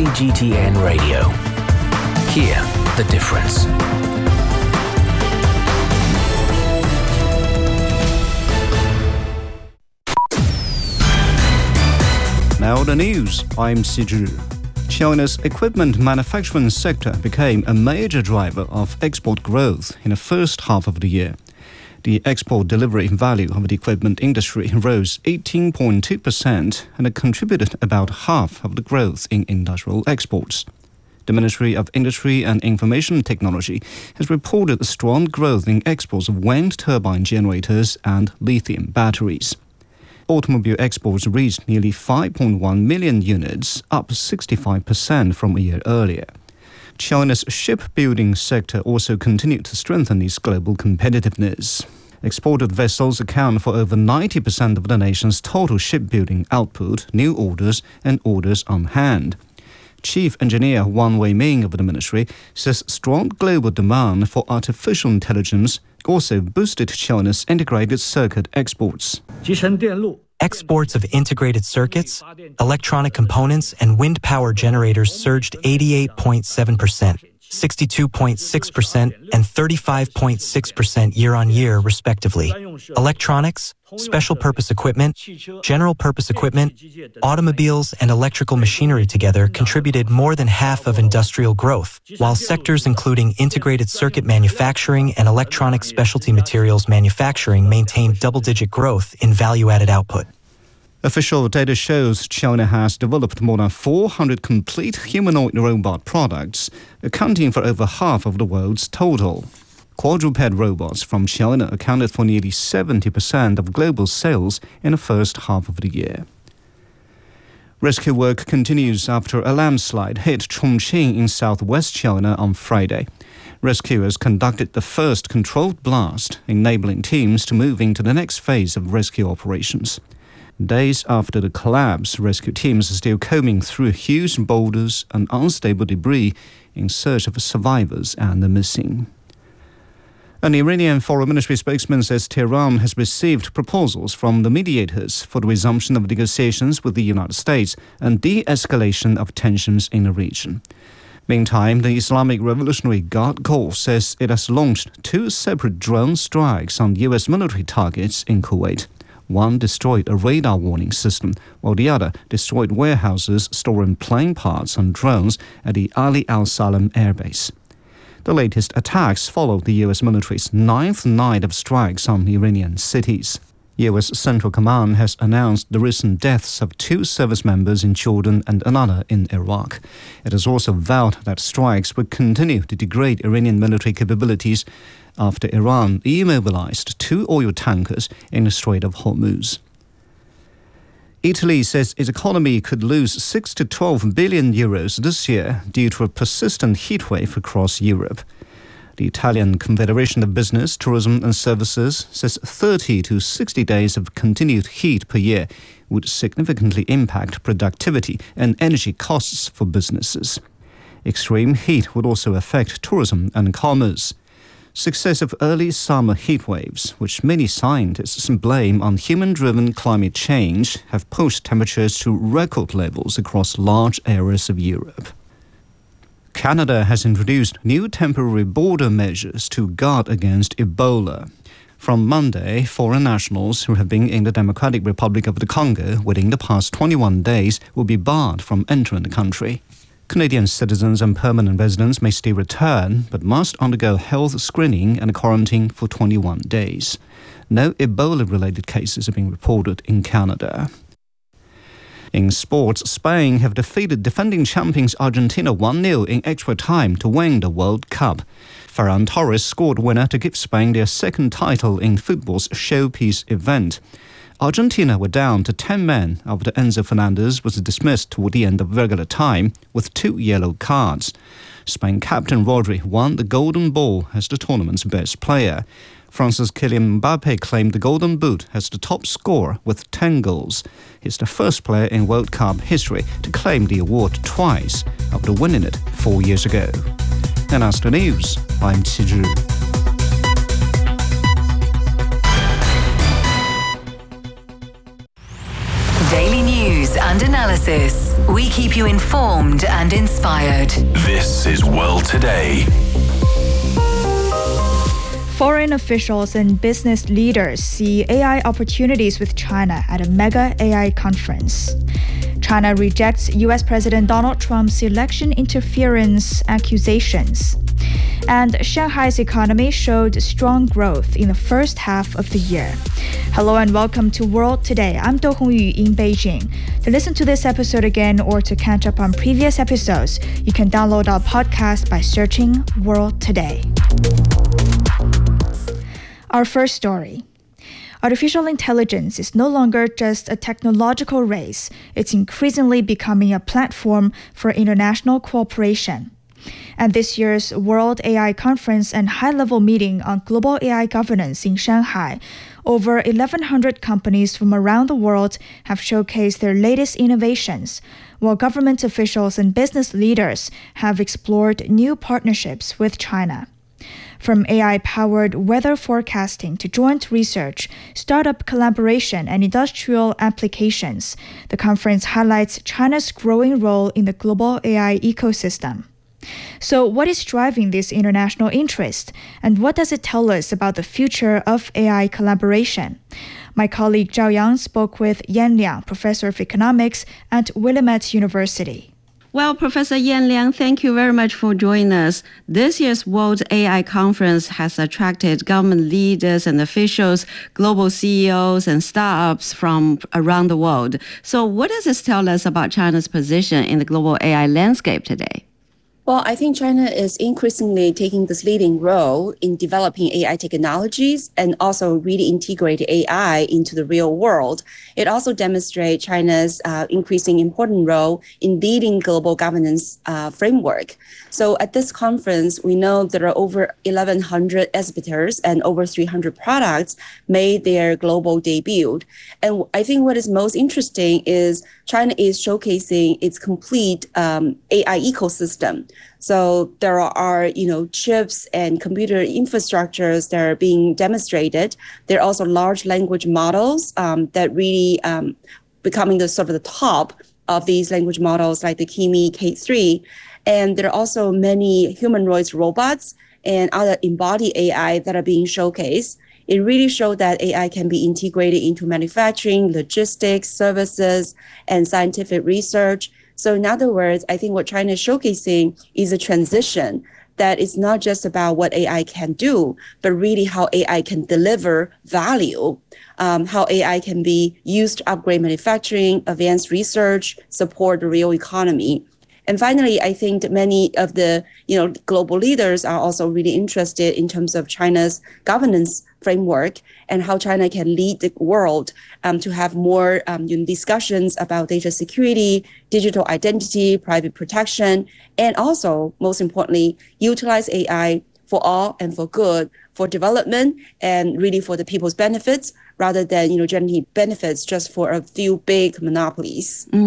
CGTN Radio. Hear the difference. Now the news. I'm Siju. China's equipment manufacturing sector became a major driver of export growth in the first half of the year. The export delivery value of the equipment industry rose 18.2% and it contributed about half of the growth in industrial exports. The Ministry of Industry and Information Technology has reported a strong growth in exports of wind turbine generators and lithium batteries. Automobile exports reached nearly 5.1 million units, up 65% from a year earlier. China's shipbuilding sector also continued to strengthen its global competitiveness. Exported vessels account for over 90% of the nation's total shipbuilding output, new orders and orders on hand. Chief Engineer Wang Weiming of the ministry says strong global demand for artificial intelligence also boosted China's integrated circuit exports. Exports of integrated circuits, electronic components, and wind power generators surged 88.7%, 62.6%, and 35.6% year-on-year, respectively. Electronics, special-purpose equipment, general-purpose equipment, automobiles, and electrical machinery together contributed more than half of industrial growth, while sectors including integrated circuit manufacturing and electronic specialty materials manufacturing maintained double-digit growth in value-added output. Official data shows China has developed more than 400 complete humanoid robot products, accounting for over half of the world's total. Quadruped robots from China accounted for nearly 70% of global sales in the first half of the year. Rescue work continues after a landslide hit Chongqing in southwest China on Friday. Rescuers conducted the first controlled blast, enabling teams to move into the next phase of rescue operations. Days after the collapse, rescue teams are still combing through huge boulders and unstable debris in search of survivors and the missing. An Iranian foreign ministry spokesman says Tehran has received proposals from the mediators for the resumption of negotiations with the United States and de-escalation of tensions in the region. Meantime, the Islamic Revolutionary Guard Corps says it has launched 2 separate drone strikes on U.S. military targets in Kuwait. One destroyed a radar warning system, while the other destroyed warehouses storing plane parts and drones at the Ali al-Salam airbase. The latest attacks followed the U.S. military's 9th night of strikes on Iranian cities. U.S. Central Command has announced the recent deaths of 2 service members in Jordan and another in Iraq. It has also vowed that strikes would continue to degrade Iranian military capabilities after Iran immobilized 2 oil tankers in the Strait of Hormuz. Italy says its economy could lose 6 to 12 billion euros this year due to a persistent heatwave across Europe. The Italian Confederation of Business, Tourism and Services says 30 to 60 days of continued heat per year would significantly impact productivity and energy costs for businesses. Extreme heat would also affect tourism and commerce. Successive early summer heat waves, which many scientists blame on human-driven climate change, have pushed temperatures to record levels across large areas of Europe. Canada has introduced new temporary border measures to guard against Ebola. From Monday, foreign nationals who have been in the Democratic Republic of the Congo within the past 21 days will be barred from entering the country. Canadian citizens and permanent residents may still return, but must undergo health screening and quarantine for 21 days. No Ebola-related cases have been reported in Canada. In sports, Spain have defeated defending champions Argentina 1-0 in extra time to win the World Cup. Ferran Torres scored winner to give Spain their second title in football's showpiece event. Argentina were down to 10 men after Enzo Fernandez was dismissed toward the end of regular time with 2 yellow cards. Spain captain Rodri won the Golden Ball as the tournament's best player. France's Kylian Mbappé claimed the Golden Boot as the top scorer with 10 goals. He's the first player in World Cup history to claim the award twice after winning it 4 years ago. And that's the news. I'm Qizhi. Daily news news and analysis. We keep you informed and inspired. This is World Today. Foreign officials and business leaders see AI opportunities with China at a mega AI conference. China rejects U.S. President Donald Trump's election interference accusations. And Shanghai's economy showed strong growth in the first half of the year. Hello and welcome to World Today. I'm Do Hongyu in Beijing. To listen to this episode again or to catch up on previous episodes, you can download our podcast by searching World Today. Our first story. Artificial intelligence is no longer just a technological race. It's increasingly becoming a platform for international cooperation. At this year's World AI Conference and high-level meeting on global AI governance in Shanghai, over 1,100 companies from around the world have showcased their latest innovations, while government officials and business leaders have explored new partnerships with China. From AI-powered weather forecasting to joint research, startup collaboration, and industrial applications, the conference highlights China's growing role in the global AI ecosystem. So what is driving this international interest, and what does it tell us about the future of AI collaboration? My colleague Zhao Yang spoke with Yan Liang, professor of economics at Willamette University. Well, Professor Yan Liang, thank you very much for joining us. This year's World AI Conference has attracted government leaders and officials, global CEOs, and startups from around the world. So what does this tell us about China's position in the global AI landscape today? Well, I think China is increasingly taking this leading role in developing AI technologies and also really integrate AI into the real world. It also demonstrates China's increasing important role in leading global governance framework. So at this conference, we know there are over 1,100 exhibitors and over 300 products made their global debut. And I think what is most interesting is China is showcasing its complete AI ecosystem. So there are, chips and computer infrastructures that are being demonstrated. There are also large language models that really becoming the sort of the top of these language models like the Kimi K3. And there are also many humanoid robots and other embodied AI that are being showcased. It really showed that AI can be integrated into manufacturing, logistics, services, and scientific research. So in other words, I think what China is showcasing is a transition that is not just about what AI can do, but really how AI can deliver value, how AI can be used to upgrade manufacturing, advance research, support the real economy. And finally, I think many of the global leaders are also really interested in terms of China's governance framework and how China can lead the world to have more discussions about data security, digital identity, private protection, and also, most importantly, utilize AI for all and for good, for development and really for the people's benefits rather than generating benefits just for a few big monopolies.